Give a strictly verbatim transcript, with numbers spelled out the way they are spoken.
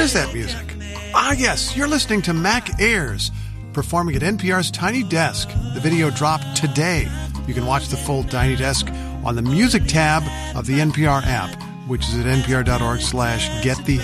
is that music? Ah, yes, you're listening to Mac Ayres, performing at N P R's Tiny Desk. The video dropped today. You can watch the full Tiny Desk on the music tab of the N P R app, which is at npr.org slash get the